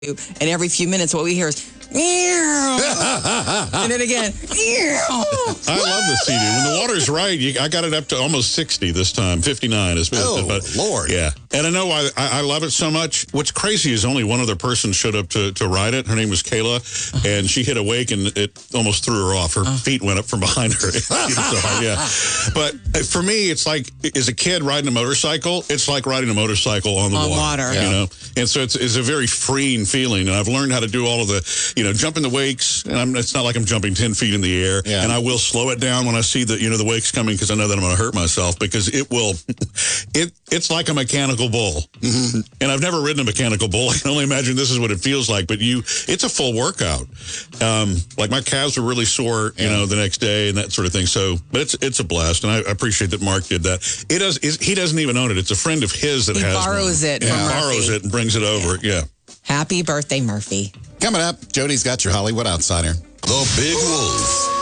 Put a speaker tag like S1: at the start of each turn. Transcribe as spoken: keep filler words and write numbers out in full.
S1: And every few minutes, what we hear is, and then again,
S2: I love the C D. When the water's right, you, I got it up to almost sixty this time, fifty-nine. Is
S3: oh,
S2: but,
S3: Lord.
S2: Yeah. And I know why I, I love it so much. What's crazy is only one other person showed up to, to ride it. Her name was Kayla, uh-huh. and she hit a wake, and it almost threw her off. Her uh-huh. feet went up from behind her. So hard, yeah. But for me, it's like, as a kid riding a motorcycle, it's like riding a motorcycle on the
S1: on
S2: water.
S1: water.
S2: You
S1: Yeah.
S2: know? And so it's, it's a very freeing feeling. And I've learned how to do all of the, you know, jump in the wakes. And I'm, it's not like I'm jumping ten feet in the air.
S3: Yeah.
S2: And I will slow it down when I see the, you know, the wakes coming, because I know that I'm going to hurt myself, because it will, it it's like a mechanical bull. Mm-hmm. And I've never ridden a mechanical bull. I can only imagine this is what it feels like. But you, it's a full workout. Um, like my calves were really sore, you yeah. know, the next day and that sort of thing. So, but it's it's a blast, and I appreciate that Mark did that. It does. It, he doesn't even own it. It's a friend of his that
S1: he
S2: has
S1: borrows
S2: one.
S1: it.
S2: Yeah,
S1: from
S2: borrows
S1: Murphy.
S2: it and brings it over. Yeah. yeah.
S1: Happy birthday, Murphy.
S3: Coming up, Jody's got your Hollywood Outsider.
S4: The Big Wolf